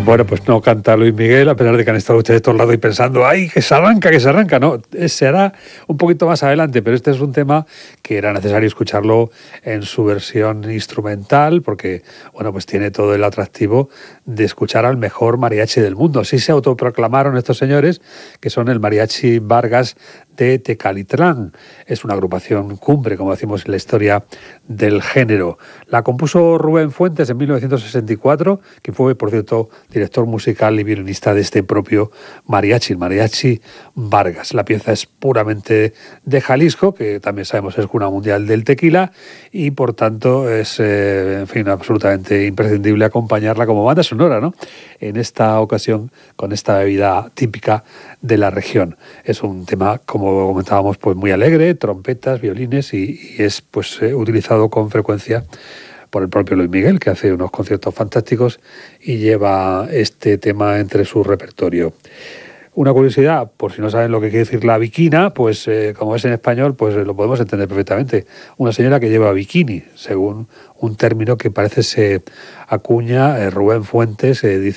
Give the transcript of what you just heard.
Bueno, pues no canta Luis Miguel, a pesar de que han estado ustedes todos lados y pensando, ¡ay, que se arranca! No, se hará un poquito más adelante, pero este es un tema que era necesario escucharlo en su versión instrumental, porque, bueno, pues tiene todo el atractivo de escuchar al mejor mariachi del mundo. Así se autoproclamaron estos señores, que son el Mariachi Vargas de Tecalitlán. Es una agrupación cumbre, como decimos, en la historia del género. La compuso Rubén Fuentes en 1964, que fue, por cierto, director musical y violinista de este propio mariachi, el Mariachi Vargas. La pieza es puramente de Jalisco, que también sabemos es cuna mundial del tequila, y por tanto es, en fin, absolutamente imprescindible acompañarla como banda sonora, ¿no? En esta ocasión, con esta bebida típica de la región. Es un tema, como comentábamos, pues muy alegre, trompetas, violines, y es pues utilizado con frecuencia por el propio Luis Miguel, que hace unos conciertos fantásticos y lleva este tema entre su repertorio. Una curiosidad, por si no saben lo que quiere decir la biquina, pues como es en español, pues lo podemos entender perfectamente. Una señora que lleva bikini, según un término que parece se acuña Rubén Fuentes, dice